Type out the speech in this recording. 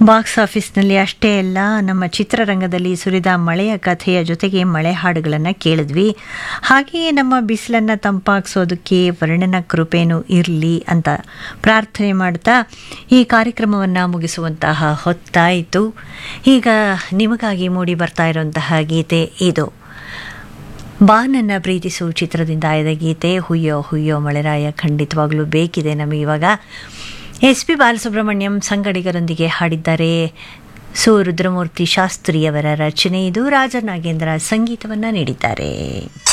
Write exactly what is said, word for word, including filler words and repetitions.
Box ಆಫೀಸ್ನಲ್ಲಿ ಅಷ್ಟೇ ಅಲ್ಲ, ನಮ್ಮ ಚಿತ್ರರಂಗದಲ್ಲಿ ಸುರಿದ ಮಳೆಯ ಕಥೆಯ ಜೊತೆಗೆ ಮಳೆ ಹಾಡುಗಳನ್ನು ಕೇಳಿದ್ವಿ. ಹಾಗೆಯೇ ನಮ್ಮ ಬಿಸಿಲನ್ನು ತಂಪಾಗಿಸೋದಕ್ಕೆ ವರ್ಣನ ಕೃಪೆನೂ ಇರಲಿ ಅಂತ ಪ್ರಾರ್ಥನೆ ಮಾಡ್ತಾ ಈ ಕಾರ್ಯಕ್ರಮವನ್ನು ಮುಗಿಸುವಂತಹ ಹೊತ್ತಾಯಿತು. ಈಗ ನಿಮಗಾಗಿ ಮೂಡಿ ಬರ್ತಾ ಇರುವಂತಹ ಗೀತೆ ಇದು. ಬಾ ನನ್ನ ಪ್ರೀತಿಸು ಚಿತ್ರದಿಂದ ಆಯ್ದ ಗೀತೆ. ಹುಯ್ಯೋ ಹುಯ್ಯೋ ಮಳೆರಾಯ ಖಂಡಿತವಾಗ್ಲೂ ಬೇಕಿದೆ ನಮಗಿವಾಗ. ಎಸ್ ಪಿ ಬಾಲಸುಬ್ರಹ್ಮಣ್ಯಂ ಸಂಗಡಿಗರೊಂದಿಗೆ ಹಾಡಿದ್ದಾರೆ. ಸು ರುದ್ರಮೂರ್ತಿ ಶಾಸ್ತ್ರಿಯವರ ರಚನೆ ಇದು. ರಾಜ ನಾಗೇಂದ್ರ ಸಂಗೀತವನ್ನು ನೀಡಿದ್ದಾರೆ.